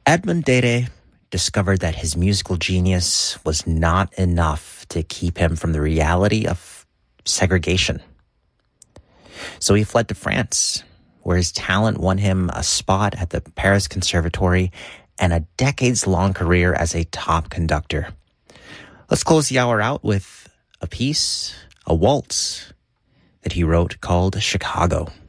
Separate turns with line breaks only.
Edmund Dede discovered that his musical genius was not enough to keep him from the reality of segregation. So he fled to France, where his talent won him a spot at the Paris Conservatory and a decades-long career as a top conductor. Let's close the hour out with a waltz that he wrote called Chicago.